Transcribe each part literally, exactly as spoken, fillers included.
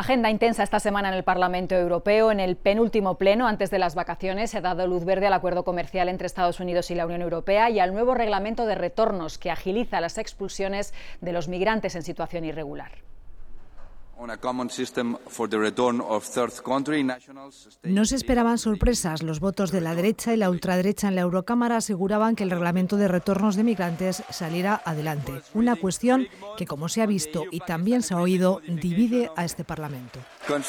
Agenda intensa esta semana en el Parlamento Europeo. En el penúltimo pleno, antes de las vacaciones, se ha dado luz verde al acuerdo comercial entre Estados Unidos y la Unión Europea y al nuevo reglamento de retornos que agiliza las expulsiones de los migrantes en situación irregular. No se esperaban sorpresas. Los votos de la derecha y la ultraderecha en la Eurocámara aseguraban que el reglamento de retornos de migrantes saliera adelante. Una cuestión que, como se ha visto y también se ha oído, divide a este Parlamento.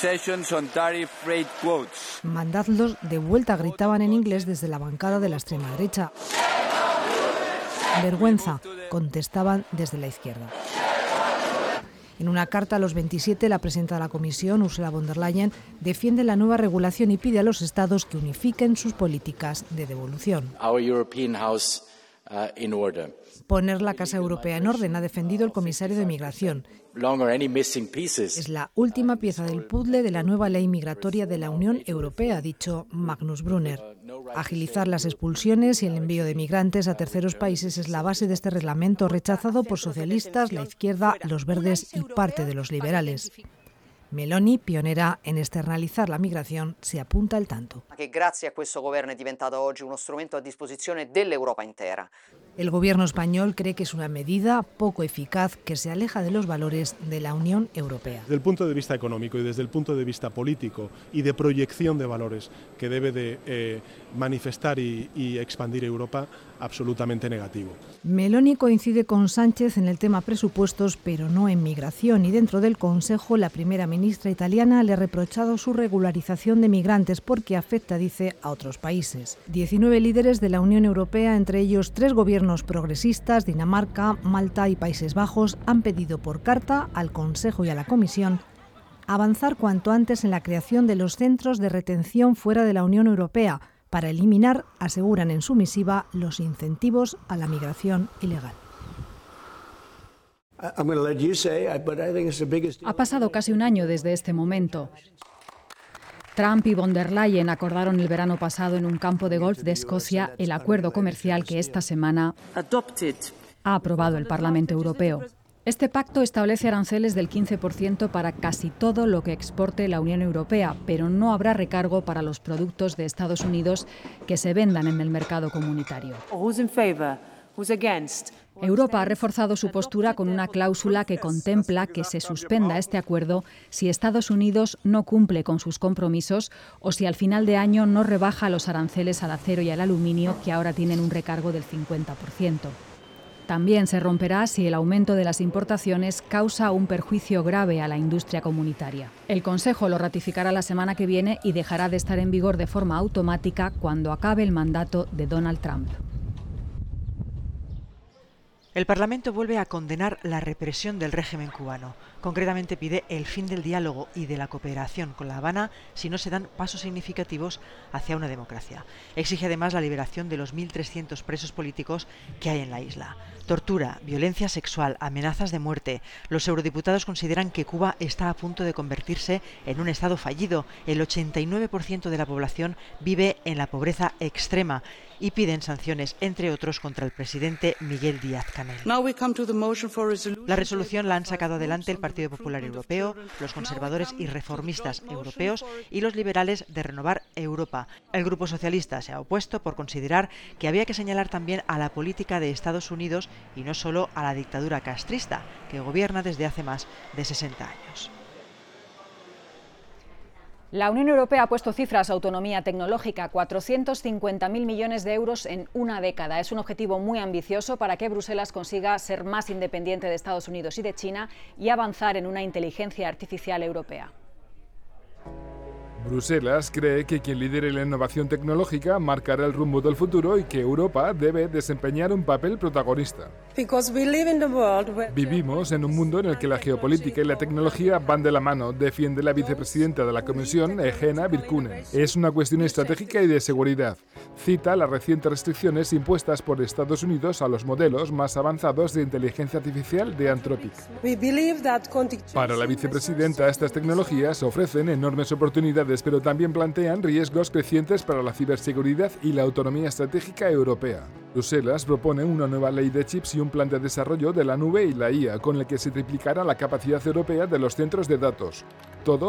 Mandadlos de vuelta, gritaban en inglés desde la bancada de la extrema derecha. Vergüenza, contestaban desde la izquierda. En una carta a los veintisiete, la presidenta de la Comisión, Ursula von der Leyen, defiende la nueva regulación y pide a los Estados que unifiquen sus políticas de devolución. Our European House, uh, in order. Poner la Casa Europea en orden, ha defendido el comisario de Migración. Es la última pieza del puzzle de la nueva ley migratoria de la Unión Europea, ha dicho Magnus Brunner. Agilizar las expulsiones y el envío de migrantes a terceros países es la base de este reglamento, rechazado por socialistas, la izquierda, los verdes y parte de los liberales. Meloni, pionera en externalizar la migración, se apunta al tanto. Gracias a questo governo è diventato oggi uno strumento a disposizione dell'Europa intera. El gobierno español cree que es una medida poco eficaz que se aleja de los valores de la Unión Europea. Desde el punto de vista económico y desde el punto de vista político y de proyección de valores que debe de eh, manifestar y, y expandir Europa, absolutamente negativo. Meloni coincide con Sánchez en el tema presupuestos, pero no en migración, y dentro del Consejo la primera ministra italiana le ha reprochado su regularización de migrantes porque afecta, dice, a otros países. diecinueve líderes de la Unión Europea, entre ellos tres gobiernos progresistas, Dinamarca, Malta y Países Bajos, han pedido por carta al Consejo y a la Comisión avanzar cuanto antes en la creación de los centros de retención fuera de la Unión Europea para eliminar, aseguran en su misiva, los incentivos a la migración ilegal. Ha pasado casi un año desde este momento. Trump y von der Leyen acordaron el verano pasado en un campo de golf de Escocia el acuerdo comercial que esta semana ha aprobado el Parlamento Europeo. Este pacto establece aranceles del quince por ciento para casi todo lo que exporte la Unión Europea, pero no habrá recargo para los productos de Estados Unidos que se vendan en el mercado comunitario. Europa ha reforzado su postura con una cláusula que contempla que se suspenda este acuerdo si Estados Unidos no cumple con sus compromisos o si al final de año no rebaja los aranceles al acero y al aluminio, que ahora tienen un recargo del cincuenta por ciento. También se romperá si el aumento de las importaciones causa un perjuicio grave a la industria comunitaria. El Consejo lo ratificará la semana que viene y dejará de estar en vigor de forma automática cuando acabe el mandato de Donald Trump. El Parlamento vuelve a condenar la represión del régimen cubano. Concretamente pide el fin del diálogo y de la cooperación con La Habana si no se dan pasos significativos hacia una democracia. Exige además la liberación de los mil trescientos presos políticos que hay en la isla. Tortura, violencia sexual, amenazas de muerte. Los eurodiputados consideran que Cuba está a punto de convertirse en un estado fallido. El ochenta y nueve por ciento de la población vive en la pobreza extrema y piden sanciones, entre otros, contra el presidente Miguel Díaz-Canel. La resolución la han sacado adelante el Partido Popular Europeo, los conservadores y reformistas europeos y los liberales de Renovar Europa. El Grupo Socialista se ha opuesto por considerar que había que señalar también a la política de Estados Unidos y no solo a la dictadura castrista, que gobierna desde hace más de sesenta años. La Unión Europea ha puesto cifras a autonomía tecnológica, cuatrocientos cincuenta mil millones de euros en una década. Es un objetivo muy ambicioso para que Bruselas consiga ser más independiente de Estados Unidos y de China y avanzar en una inteligencia artificial europea. Bruselas cree que quien lidere la innovación tecnológica marcará el rumbo del futuro y que Europa debe desempeñar un papel protagonista. Vivimos en un mundo en el que la geopolítica y la tecnología van de la mano, defiende la vicepresidenta de la Comisión, Egena Virkkunen. Es una cuestión estratégica y de seguridad. Cita las recientes restricciones impuestas por Estados Unidos a los modelos más avanzados de inteligencia artificial de Anthropic. Para la vicepresidenta, estas tecnologías ofrecen enormes oportunidades, pero también plantean riesgos crecientes para la ciberseguridad y la autonomía estratégica europea. Bruselas propone una nueva ley de chips y un plan de desarrollo de la nube y la I A, con el que se triplicará la capacidad europea de los centros de datos. Todo